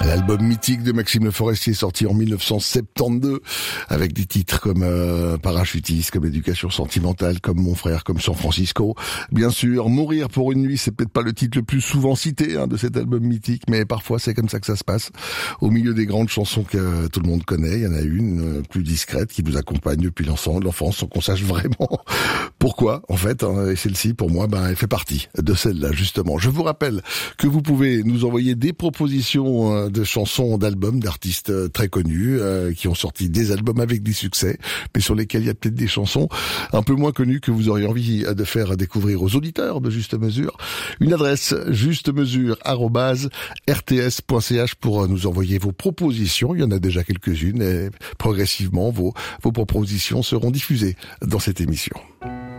L'album mythique de Maxime Le Forestier sorti en 1972 avec des titres comme Parachutiste, comme Éducation sentimentale, comme Mon frère, comme San Francisco. Bien sûr, Mourir pour une nuit, c'est peut-être pas le titre le plus souvent cité de cet album mythique, mais parfois c'est comme ça que ça se passe. Au milieu des grandes chansons que tout le monde connaît, il y en a une plus discrète qui vous accompagne depuis l'enfance sans qu'on sache vraiment pourquoi, en fait. Et celle-ci, pour moi, elle fait partie de celle-là, justement. Je vous rappelle que vous pouvez nous envoyer des propositions de chansons, d'albums, d'artistes très connus qui ont sorti des albums avec des succès, mais sur lesquels il y a peut-être des chansons un peu moins connues que vous auriez envie de faire découvrir aux auditeurs de Juste Mesure. Une adresse justemesure@rts.ch pour nous envoyer vos propositions. Il y en a déjà quelques-unes et progressivement vos propositions seront diffusées dans cette émission.